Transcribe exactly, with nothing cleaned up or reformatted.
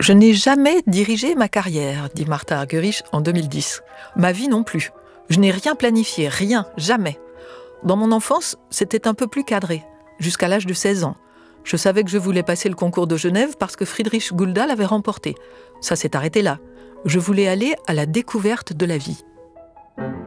Je n'ai jamais dirigé ma carrière, dit Martha Argerich en deux mille dix. Ma vie non plus. Je n'ai rien planifié, rien, jamais. Dans mon enfance, c'était un peu plus cadré, jusqu'à l'âge de seize ans. Je savais que je voulais passer le concours de Genève parce que Friedrich Gulda l'avait remporté. Ça s'est arrêté là. Je voulais aller à la découverte de la vie.